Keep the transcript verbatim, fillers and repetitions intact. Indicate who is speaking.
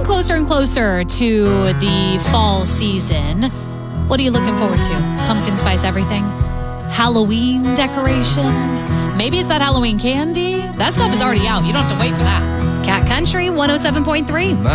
Speaker 1: closer and closer to the fall season. What are you looking forward to? Pumpkin spice everything? Halloween decorations? Maybe it's that Halloween candy? That stuff is already out. You don't have to wait for that. Cat Country one oh seven point three.